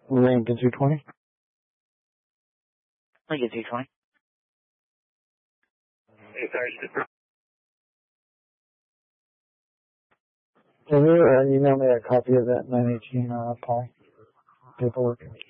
Lincoln 220. Lincoln 220. Can you email me a copy of that 918 Paul paperwork?